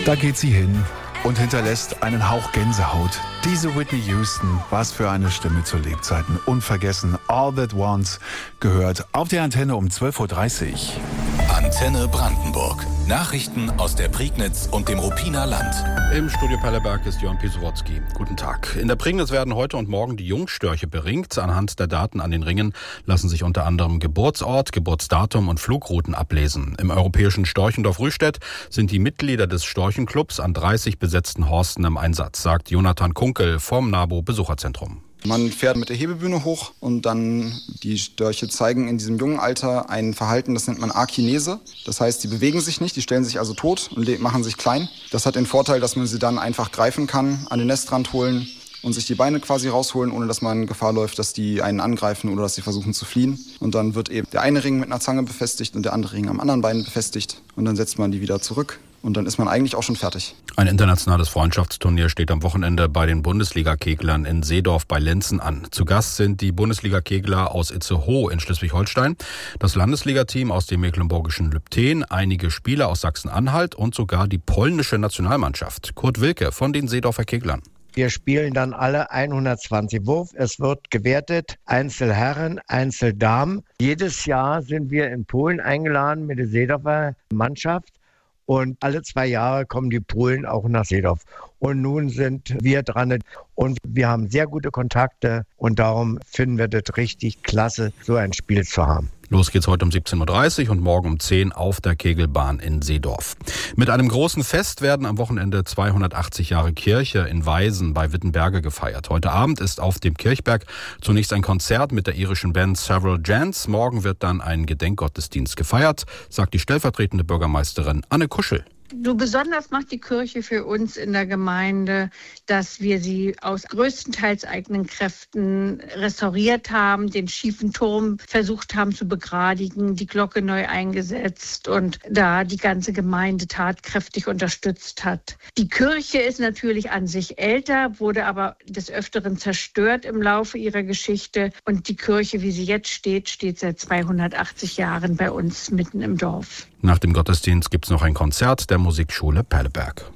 Da geht sie hin und hinterlässt einen Hauch Gänsehaut. Diese Whitney Houston, was für eine Stimme zu Lebzeiten. Unvergessen, All That Once gehört auf der Antenne um 12.30 Uhr. Antenne Brandenburg. Nachrichten aus der Prignitz und dem Ruppiner Land. Im Studio Perleberg ist Jörn Pisowotzki. Guten Tag. In der Prignitz werden heute und morgen die Jungstörche beringt. Anhand der Daten an den Ringen lassen sich unter anderem Geburtsort, Geburtsdatum und Flugrouten ablesen. Im europäischen Storchendorf Rüstedt sind die Mitglieder des Storchenclubs an 30 besetzten Horsten im Einsatz, sagt Jonathan Kunkel vom NABU Besucherzentrum. Man fährt mit der Hebebühne hoch und dann die Störche zeigen in diesem jungen Alter ein Verhalten, das nennt man Akinese. Das heißt, die bewegen sich nicht, die stellen sich also tot und machen sich klein. Das hat den Vorteil, dass man sie dann einfach greifen kann, an den Nestrand holen und sich die Beine quasi rausholen, ohne dass man Gefahr läuft, dass die einen angreifen oder dass sie versuchen zu fliehen. Und dann wird eben der eine Ring mit einer Zange befestigt und der andere Ring am anderen Bein befestigt. Und dann setzt man die wieder zurück. Und dann ist man eigentlich auch schon fertig. Ein internationales Freundschaftsturnier steht am Wochenende bei den Bundesliga-Keglern in Seedorf bei Lenzen an. Zu Gast sind die Bundesliga-Kegler aus Itzehoe in Schleswig-Holstein, das Landesliga-Team aus dem mecklenburgischen Lübten, einige Spieler aus Sachsen-Anhalt und sogar die polnische Nationalmannschaft. Kurt Wilke von den Seedorfer Keglern. Wir spielen dann alle 120 Wurf. Es wird gewertet, Einzelherren, Einzeldamen. Jedes Jahr sind wir in Polen eingeladen mit der Seedorfer Mannschaft. Und alle 2 Jahre kommen die Polen auch nach Seedorf. Und nun sind wir dran und wir haben sehr gute Kontakte und darum finden wir das richtig klasse, so ein Spiel zu haben. Los geht's heute um 17.30 Uhr und morgen um 10 Uhr auf der Kegelbahn in Seedorf. Mit einem großen Fest werden am Wochenende 280 Jahre Kirche in Weisen bei Wittenberge gefeiert. Heute Abend ist auf dem Kirchberg zunächst ein Konzert mit der irischen Band Several Gents. Morgen wird dann ein Gedenkgottesdienst gefeiert, sagt die stellvertretende Bürgermeisterin Anne Kuschel. So besonders macht die Kirche für uns in der Gemeinde, dass wir sie aus größtenteils eigenen Kräften restauriert haben, den schiefen Turm versucht haben zu begradigen, die Glocke neu eingesetzt und da die ganze Gemeinde tatkräftig unterstützt hat. Die Kirche ist natürlich an sich älter, wurde aber des Öfteren zerstört im Laufe ihrer Geschichte und die Kirche, wie sie jetzt steht, steht seit 280 Jahren bei uns mitten im Dorf. Nach dem Gottesdienst gibt es noch ein Konzert der Musikschule Perleberg.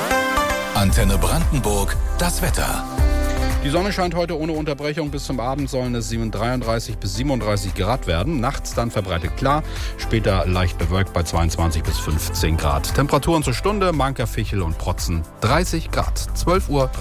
Antenne Brandenburg, das Wetter. Die Sonne scheint heute ohne Unterbrechung. Bis zum Abend sollen es 33 bis 37 Grad werden. Nachts dann verbreitet klar, später leicht bewölkt bei 22 bis 15 Grad. Temperaturen zur Stunde, Manker, Fichel und Protzen 30 Grad. 12.33 Uhr.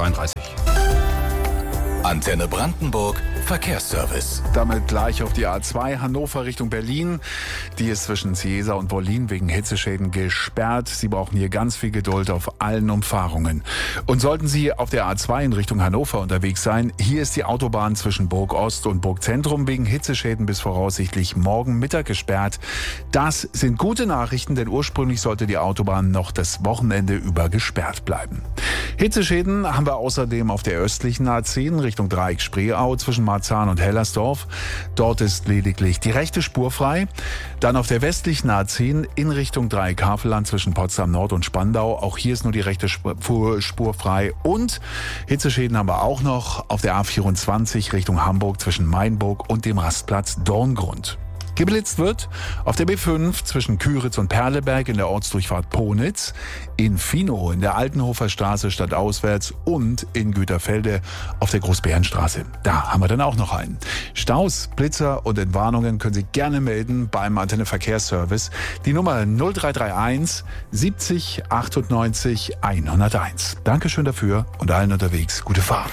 Antenne Brandenburg, Verkehrsservice. Damit gleich auf die A2 Hannover Richtung Berlin. Die ist zwischen Ciesa und Wollin wegen Hitzeschäden gesperrt. Sie brauchen hier ganz viel Geduld auf allen Umfahrungen. Und sollten Sie auf der A2 in Richtung Hannover unterwegs sein, hier ist die Autobahn zwischen Burg Ost und Burg Zentrum wegen Hitzeschäden bis voraussichtlich morgen Mittag gesperrt. Das sind gute Nachrichten, denn ursprünglich sollte die Autobahn noch das Wochenende über gesperrt bleiben. Hitzeschäden haben wir außerdem auf der östlichen A10 Richtung Dreieck-Spreeau zwischen Marzahn und Hellersdorf. Dort ist lediglich die rechte Spur frei. Dann auf der westlichen A10 in Richtung Dreieck-Havelland zwischen Potsdam Nord und Spandau. Auch hier ist nur die rechte Spur frei. Und Hitzeschäden haben wir auch noch auf der A24 Richtung Hamburg zwischen Mainburg und dem Rastplatz Dorngrund. Geblitzt wird auf der B5 zwischen Küritz und Perleberg in der Ortsdurchfahrt Ponitz, in Finow in der Altenhofer Straße stadtauswärts und in Güterfelde auf der Großbärenstraße. Da haben wir dann auch noch einen. Staus, Blitzer und Entwarnungen können Sie gerne melden beim Antenne Verkehrsservice. Die Nummer 0331 70 98 101. Dankeschön dafür und allen unterwegs gute Fahrt.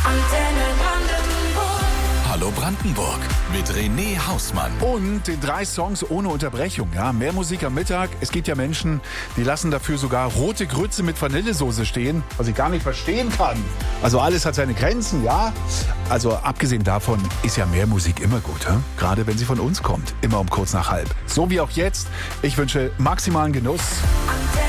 Hallo Brandenburg mit René Hausmann. Und den 3 Songs ohne Unterbrechung. Ja, mehr Musik am Mittag. Es gibt ja Menschen, die lassen dafür sogar rote Grütze mit Vanillesoße stehen, was ich gar nicht verstehen kann. Also alles hat seine Grenzen, ja. Also abgesehen davon ist ja mehr Musik immer gut. Ja? Gerade wenn sie von uns kommt. Immer um kurz nach halb. So wie auch jetzt. Ich wünsche maximalen Genuss.